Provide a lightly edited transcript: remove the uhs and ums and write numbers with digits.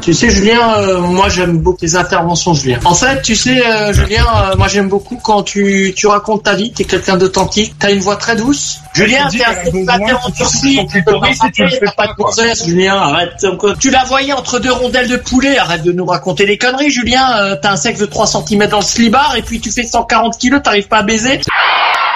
Tu sais, Julien, moi j'aime beaucoup tes interventions, Julien. En fait, tu sais, Julien, moi j'aime beaucoup quand tu racontes ta vie. T'es quelqu'un d'authentique. T'as une voix très douce. Julien, t'es un célibataire endurci. T'as pas de gonzesse, Julien. Arrête. Tu la voyais entre deux rondelles de poulet. Arrête de nous raconter des conneries, Julien. T'as un sexe de 3 cm dans le slibard et puis tu fais 140 kilos. T'arrives pas à baiser.